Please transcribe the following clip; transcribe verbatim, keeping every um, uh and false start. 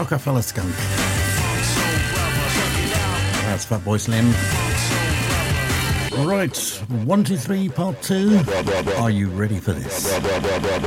Rockefeller Skunk. That's Fatboy Slim. Right, one, two, three, part two. Are you ready for this?